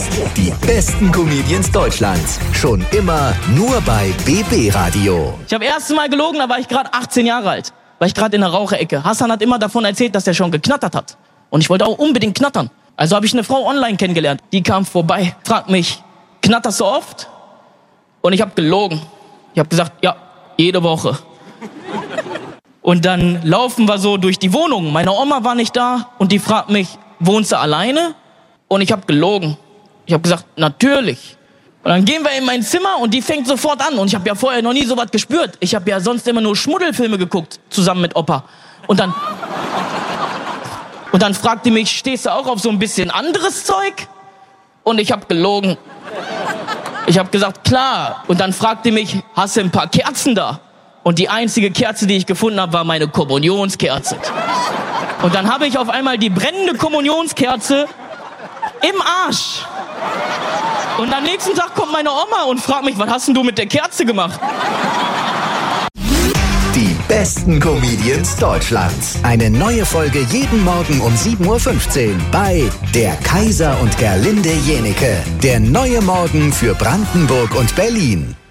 Podcast. Die besten Comedians Deutschlands. Schon immer nur bei BB Radio. Ich habe erstes Mal gelogen, da war ich gerade 18 Jahre alt. War ich gerade in der Raucherecke. Hassan hat immer davon erzählt, dass er schon geknattert hat. Und ich wollte auch unbedingt knattern. Also habe ich eine Frau online kennengelernt. Die kam vorbei, fragt mich, knatterst du oft? Und ich habe gelogen. Ich habe gesagt, ja, jede Woche. Und dann laufen wir so durch die Wohnung. Meine Oma war nicht da und die fragt mich, wohnst du alleine? Und ich habe gelogen. Ich habe gesagt, natürlich. Und dann gehen wir in mein Zimmer und die fängt sofort an. Und ich habe ja vorher noch nie sowas gespürt. Ich habe ja sonst immer nur Schmuddelfilme geguckt, zusammen mit Opa. Und dann fragt die mich, stehst du auch auf so ein bisschen anderes Zeug? Und ich habe gelogen. Ich habe gesagt, klar. Und dann fragt die mich, hast du ein paar Kerzen da? Und die einzige Kerze, die ich gefunden habe, war meine Kommunionskerze. Und dann habe ich auf einmal die brennende Kommunionskerze im Arsch. Und am nächsten Tag kommt meine Oma und fragt mich, was hast denn du mit der Kerze gemacht? Die besten Comedians Deutschlands. Eine neue Folge jeden Morgen um 7.15 Uhr bei Der Kaiser und Gerlinde Jenike. Der neue Morgen für Brandenburg und Berlin.